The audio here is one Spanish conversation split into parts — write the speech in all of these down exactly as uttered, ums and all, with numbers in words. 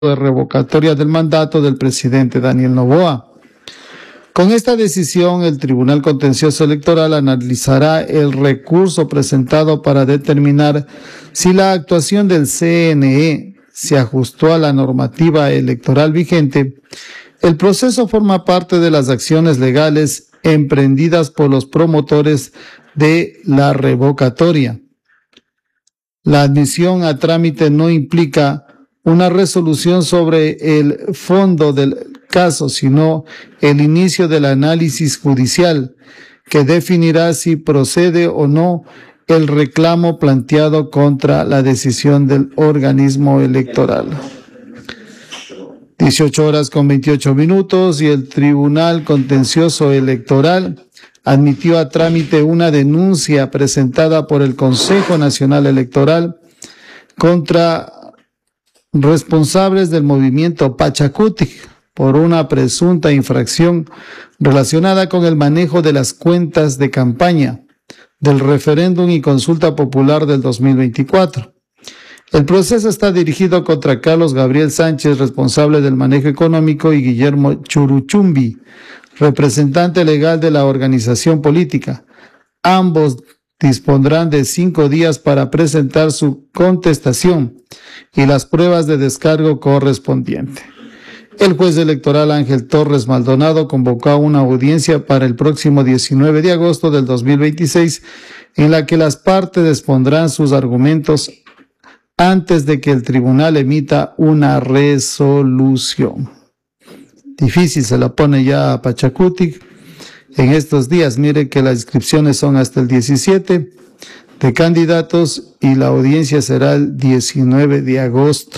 de revocatoria del mandato del presidente Daniel Noboa. Con esta decisión, el Tribunal Contencioso Electoral analizará el recurso presentado para determinar si la actuación del C N E se ajustó a la normativa electoral vigente. El proceso forma parte de las acciones legales emprendidas por los promotores de la revocatoria. La admisión a trámite no implica una resolución sobre el fondo del caso, sino el inicio del análisis judicial que definirá si procede o no el reclamo planteado contra la decisión del organismo electoral. dieciocho horas con veintiocho minutos y el Tribunal Contencioso Electoral admitió a trámite una denuncia presentada por el Consejo Nacional Electoral contra responsables del movimiento Pachacutic por una presunta infracción relacionada con el manejo de las cuentas de campaña del referéndum y consulta popular del dos mil veinticuatro. El proceso está dirigido contra Carlos Gabriel Sánchez, responsable del manejo económico, y Guillermo Churuchumbi, representante legal de la organización política. Ambos dispondrán de cinco días para presentar su contestación y las pruebas de descargo correspondiente. El juez electoral Ángel Torres Maldonado convocó a una audiencia para el próximo diecinueve de agosto del dos mil veintiséis, en la que las partes expondrán sus argumentos antes de que el tribunal emita una resolución. Difícil se la pone ya a Pachacutic en estos días. Mire que las inscripciones son hasta el diecisiete de candidatos y la audiencia será el diecinueve de agosto.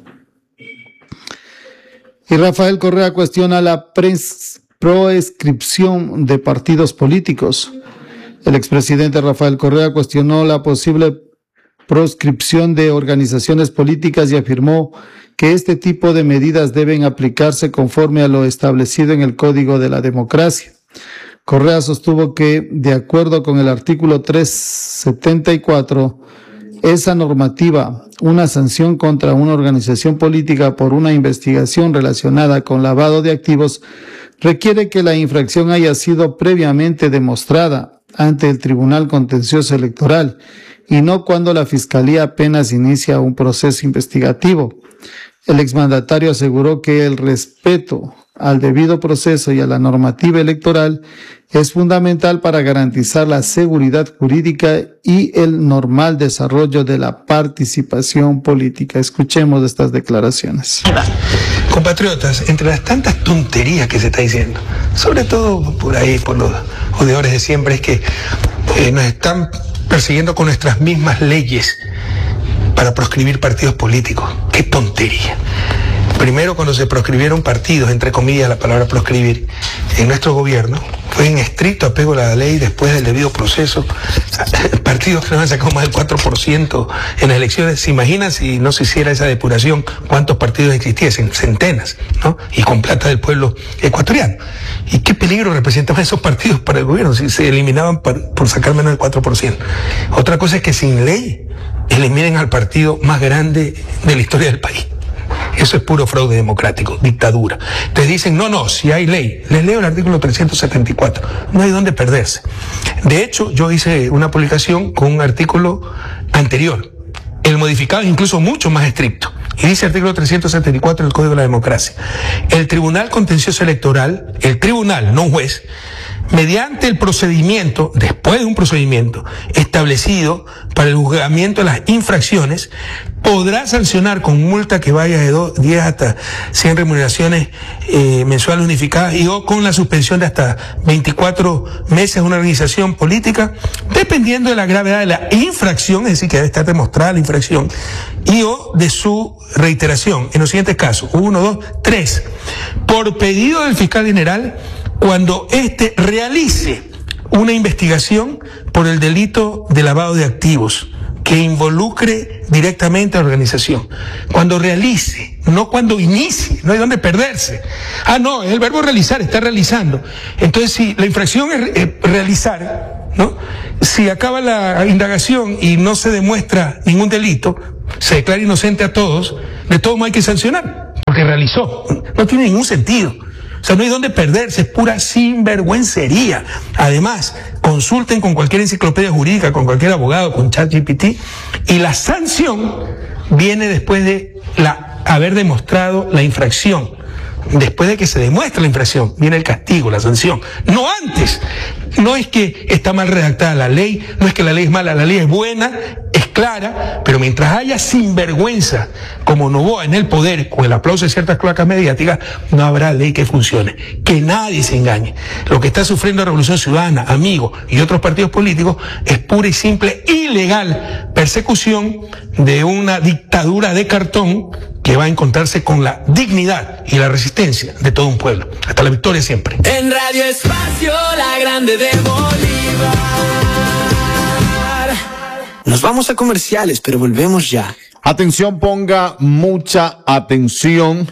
Y Rafael Correa cuestiona la proscripción de partidos políticos. El expresidente Rafael Correa cuestionó la posible proscripción de organizaciones políticas y afirmó que este tipo de medidas deben aplicarse conforme a lo establecido en el Código de la Democracia. Correa sostuvo que, de acuerdo con el artículo trescientos setenta y cuatro, esa normativa, una sanción contra una organización política por una investigación relacionada con lavado de activos, requiere que la infracción haya sido previamente demostrada ante el Tribunal Contencioso Electoral y no cuando la Fiscalía apenas inicia un proceso investigativo. El exmandatario aseguró que el respeto al debido proceso y a la normativa electoral es fundamental para garantizar la seguridad jurídica y el normal desarrollo de la participación política. Escuchemos estas declaraciones. Compatriotas, entre las tantas tonterías que se está diciendo, sobre todo por ahí, por los odiadores de siempre, es que eh, nos están persiguiendo con nuestras mismas leyes para proscribir partidos políticos. ¡Qué tontería! Primero, cuando se proscribieron partidos, entre comillas la palabra proscribir, en nuestro gobierno, fue en estricto apego a la ley después del debido proceso. Partidos que no han sacado más del cuatro por ciento en las elecciones. ¿Se imaginan si no se hiciera esa depuración cuántos partidos existiesen? Centenas, ¿no? Y con plata del pueblo ecuatoriano. ¿Y qué peligro representaban esos partidos para el gobierno si se eliminaban por, por sacar menos del cuatro por ciento? Otra cosa es que sin ley eliminen al partido más grande de la historia del país. Eso es puro fraude democrático, dictadura. Entonces dicen, no, no, si hay ley. Les leo el artículo trescientos setenta y cuatro. No hay dónde perderse. De hecho, yo hice una publicación con un artículo anterior. El modificado es incluso mucho más estricto. Y dice el artículo trescientos setenta y cuatro del Código de la Democracia. El Tribunal Contencioso Electoral, el tribunal, no un juez, mediante el procedimiento, después de un procedimiento establecido para el juzgamiento de las infracciones, podrá sancionar con multa que vaya de dos, diez hasta cien remuneraciones eh, mensuales unificadas y o con la suspensión de hasta veinticuatro meses a una organización política, dependiendo de la gravedad de la infracción, es decir, que debe estar demostrada la infracción, y o de su reiteración. En los siguientes casos, uno, dos, tres, por pedido del fiscal general, cuando éste realice una investigación por el delito de lavado de activos que involucre directamente a la organización. Cuando realice, no cuando inicie, no hay dónde perderse. Ah, no, es el verbo realizar, está realizando. Entonces, si la infracción es eh, realizar, ¿no? Si acaba la indagación y no se demuestra ningún delito, se declara inocente a todos, de todos modos hay que sancionar. porque realizó. No tiene ningún sentido. O sea, no hay dónde perderse, es pura sinvergüencería. Además, consulten con cualquier enciclopedia jurídica, con cualquier abogado, con ChatGPT, y la sanción viene después de la, haber demostrado la infracción. Después de que se demuestre la infracción, viene el castigo, la sanción. No antes. No es que está mal redactada la ley, no es que la ley es mala, la ley es buena, es clara, pero mientras haya sinvergüenza como Noboa en el poder, con el aplauso de ciertas cloacas mediáticas, no habrá ley que funcione. Que nadie se engañe. Lo que está sufriendo la Revolución Ciudadana, Amigos y otros partidos políticos es pura y simple ilegal persecución de una dictadura de cartón que va a encontrarse con la dignidad y la resistencia de todo un pueblo. Hasta la victoria siempre. En Radio Espacio, la grande de Bolívar. Nos vamos a comerciales, pero volvemos ya. Atención, ponga mucha atención.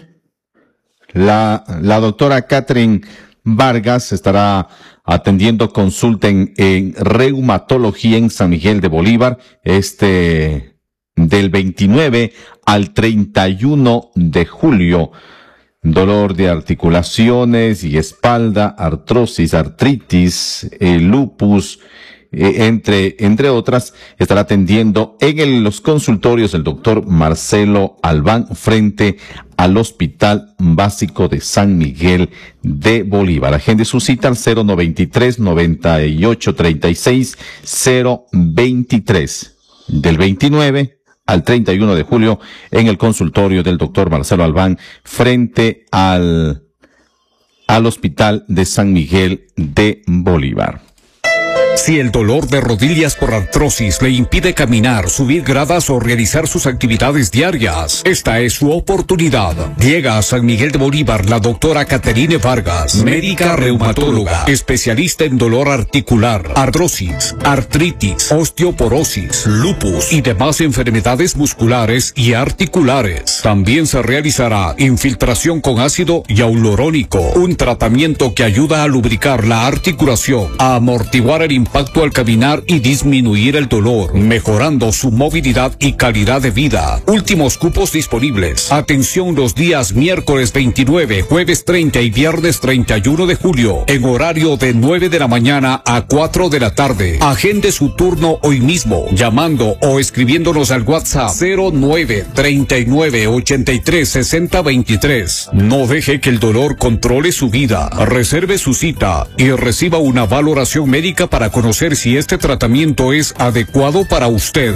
La, la doctora Catherine Vargas estará atendiendo consulta en, en reumatología en San Miguel de Bolívar, este del veintinueve al treinta y uno de julio. Dolor de articulaciones y espalda, artrosis, artritis, eh, lupus, eh, entre, entre otras, estará atendiendo en el, los consultorios del doctor Marcelo Albán frente al Hospital Básico de San Miguel de Bolívar. Agende su cita al cero noventa y tres, noventa y ocho, treinta y seis, cero veintitrés del veintinueve al treinta y uno de julio en el consultorio del doctor Marcelo Albán frente al, al Hospital de San Miguel de Bolívar. Si el dolor de rodillas por artrosis le impide caminar, subir gradas o realizar sus actividades diarias, esta es su oportunidad. Llega a San Miguel de Bolívar la doctora Catherine Vargas, médica reumatóloga, especialista en dolor articular, artrosis, artritis, osteoporosis, lupus y demás enfermedades musculares y articulares. También se realizará infiltración con ácido hialurónico, un tratamiento que ayuda a lubricar la articulación, a amortiguar el impacto al caminar y disminuir el dolor, mejorando su movilidad y calidad de vida. Últimos cupos disponibles. Atención los días miércoles veintinueve, jueves treinta y viernes treinta y uno de julio, en horario de nueve de la mañana a cuatro de la tarde. Agende su turno hoy mismo, llamando o escribiéndonos al WhatsApp cero nueve, treinta y nueve, ochenta y tres, sesenta, veintitrés. No deje que el dolor controle su vida. Reserve su cita y reciba una valoración médica para conocer si este tratamiento es adecuado para usted.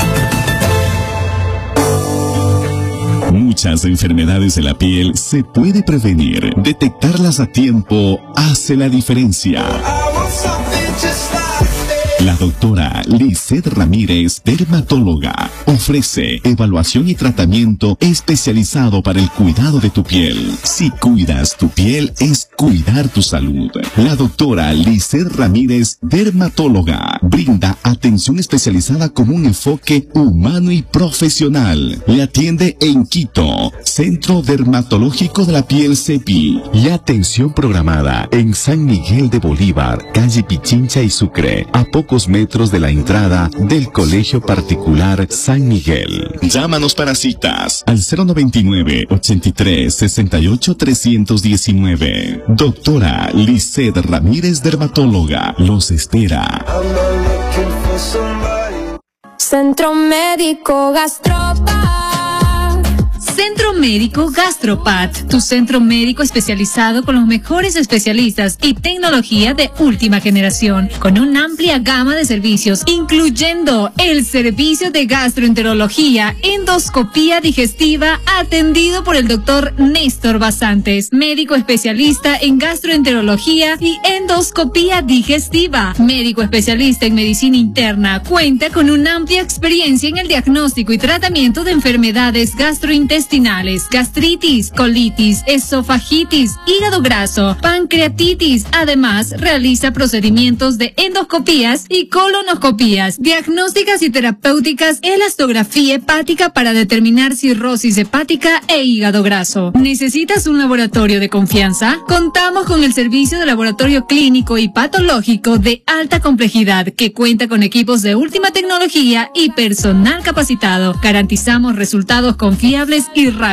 Muchas enfermedades de la piel se puede prevenir. Detectarlas a tiempo hace la diferencia. La doctora Lizeth Ramírez, dermatóloga, ofrece evaluación y tratamiento especializado para el cuidado de tu piel. Si cuidas tu piel, es cuidar tu salud. La doctora Lizeth Ramírez, dermatóloga, brinda atención especializada con un enfoque humano y profesional. Le atiende en Quito, Centro Dermatológico de la Piel CEPI, y atención programada en San Miguel de Bolívar, calle Pichincha y Sucre, a pocos metros de la entrada del Colegio Particular San Miguel. Llámanos para citas al cero noventa y nueve, ochenta y tres, sesenta y ocho, trescientos diecinueve. Doctora Lizeth Ramírez, dermatóloga, los espera. Centro Médico Gastropat. Centro Médico Gastropat, tu centro médico especializado con los mejores especialistas y tecnología de última generación, con una amplia gama de servicios, incluyendo el servicio de gastroenterología, endoscopía digestiva, atendido por el doctor Néstor Basantes, médico especialista en gastroenterología y endoscopía digestiva, médico especialista en medicina interna, cuenta con una amplia experiencia en el diagnóstico y tratamiento de enfermedades gastrointestinales, gastritis, colitis, esofagitis, hígado graso, pancreatitis. Además, realiza procedimientos de endoscopías y colonoscopías, diagnósticas y terapéuticas, elastografía hepática para determinar cirrosis hepática e hígado graso. ¿Necesitas un laboratorio de confianza? Contamos con el servicio de laboratorio clínico y patológico de alta complejidad que cuenta con equipos de última tecnología y personal capacitado. Garantizamos resultados confiables y rápidos.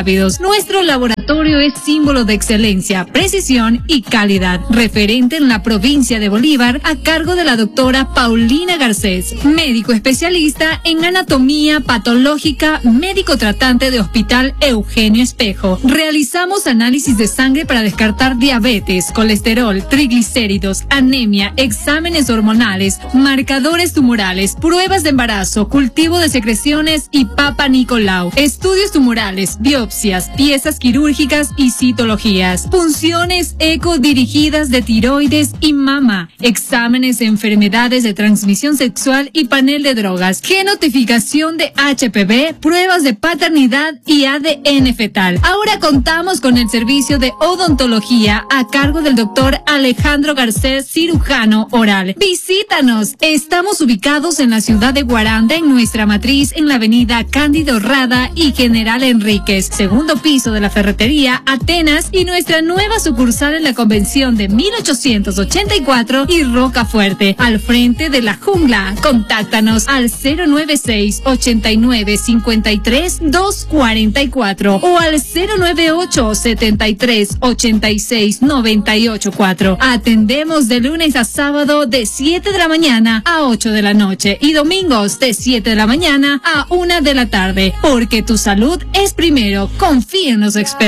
rápidos. Nuestro laboratorio es símbolo de excelencia, precisión y calidad. Referente en la provincia de Bolívar, a cargo de la doctora Paulina Garcés, médico especialista en anatomía patológica, médico tratante de Hospital Eugenio Espejo. Realizamos análisis de sangre para descartar diabetes, colesterol, triglicéridos, anemia, exámenes hormonales, marcadores tumorales, pruebas de embarazo, cultivo de secreciones y Papa Nicolau, estudios tumorales, biopsias, piezas quirúrgicas y citologías, punciones eco dirigidas de tiroides y mama, exámenes de enfermedades de transmisión sexual y panel de drogas, genotificación de H P V, pruebas de paternidad y A D N fetal. Ahora contamos con el servicio de odontología a cargo del doctor Alejandro Garcés, cirujano oral. Visítanos. Estamos ubicados en la ciudad de Guaranda, en nuestra matriz en la avenida Cándido Rada y General Enríquez, segundo piso de la ferretería Atenas, y nuestra nueva sucursal en la convención de mil ochocientos ochenta y cuatro y Rocafuerte, al frente de la jungla. Contáctanos al cero nueve seis, ochenta y nueve, cincuenta y tres, doscientos cuarenta y cuatro o al cero nueve ocho, setenta y tres, ochenta y seis, noventa y ocho cuatro. Atendemos de lunes a sábado de siete de la mañana a ocho de la noche y domingos de siete de la mañana a una de la tarde, porque tu salud es primero. Confía en los expertos.